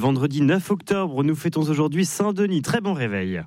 Vendredi 9 octobre, nous fêtons aujourd'hui Saint-Denis. Très bon réveil.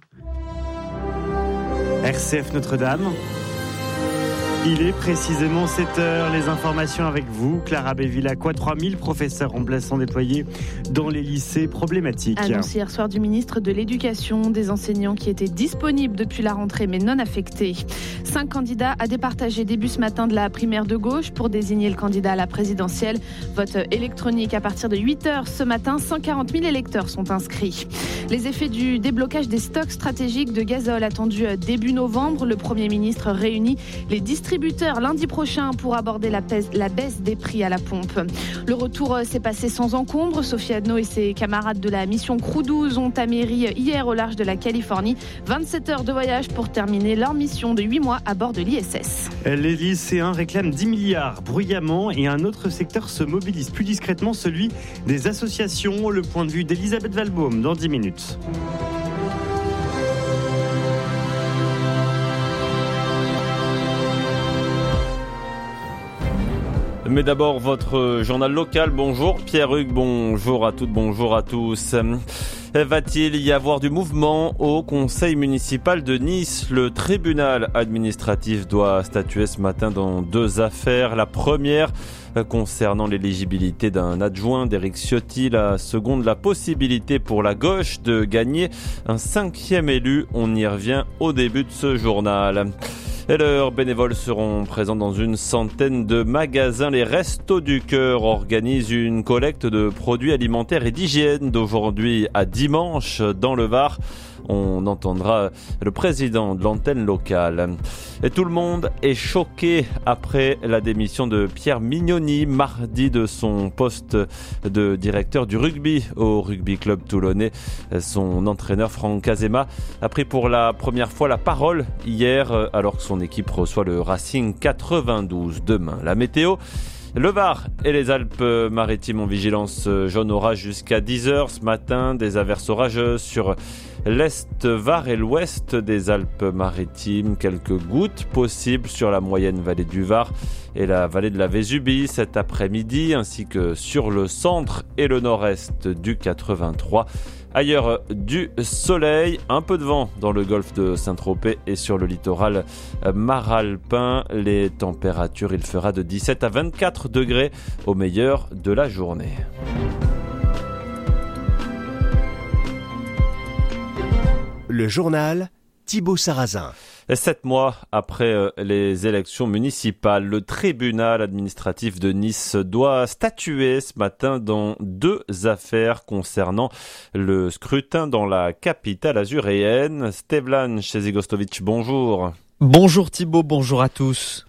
RCF Notre-Dame. Il est précisément 7h. Les informations avec vous, Clara Béville-Lacroix. 3000 professeurs remplaçants déployés dans les lycées problématiques. Annonce hier soir du ministre de l'Éducation, des enseignants qui étaient disponibles depuis la rentrée mais non affectés. 5 candidats à départager début ce matin de la primaire de gauche pour désigner le candidat à la présidentielle. Vote électronique à partir de 8h ce matin. 140 000 électeurs sont inscrits. Les effets du déblocage des stocks stratégiques de gazole attendus début novembre. Le Premier ministre réunit les distributeurs lundi prochain pour aborder la baisse des prix à la pompe. Le retour s'est passé sans encombre. Sophie Adno et ses camarades de la mission Crew 12 ont atterri hier au large de la Californie. 27 heures de voyage pour terminer leur mission de 8 mois à bord de l'ISS. Les lycéens réclament 10 milliards bruyamment et un autre secteur se mobilise plus discrètement, celui des associations. Le point de vue d'Elisabeth Valbaum dans 10 minutes. Mais d'abord, votre journal local. Bonjour Pierre-Hugues, bonjour à toutes, bonjour à tous. Va-t-il y avoir du mouvement au conseil municipal de Nice ? Le tribunal administratif doit statuer ce matin dans 2 affaires. La première concernant l'éligibilité d'un adjoint d'Éric Ciotti. La seconde, la possibilité pour la gauche de gagner un 5e élu. On y revient au début de ce journal. Et leurs bénévoles seront présents dans une centaine de magasins. Les Restos du Cœur organisent une collecte de produits alimentaires et d'hygiène d'aujourd'hui à dimanche dans le Var. On entendra le président de l'antenne locale. Et tout le monde est choqué après la démission de Pierre Mignoni mardi de son poste de directeur du rugby au Rugby Club Toulonnais. Son entraîneur Franck Azema a pris pour la première fois la parole hier alors que son équipe reçoit le Racing 92 demain. La météo. Le Var et les Alpes-Maritimes en vigilance jaune orage jusqu'à 10h ce matin. Des averses orageuses sur l'Est Var et l'Ouest des Alpes-Maritimes. Quelques gouttes possibles sur la moyenne vallée du Var et la vallée de la Vésubie cet après-midi, ainsi que sur le centre et le nord-est du 83. Ailleurs, du soleil, un peu de vent dans le golfe de Saint-Tropez et sur le littoral maralpin. Les températures, il fera de 17 à 24 degrés au meilleur de la journée. Le journal Thibaut Sarrazin. 7 mois après les élections municipales, le tribunal administratif de Nice doit statuer ce matin dans 2 affaires concernant le scrutin dans la capitale azuréenne. Stevlan Chezigostovic, bonjour. Bonjour Thibaut, bonjour à tous.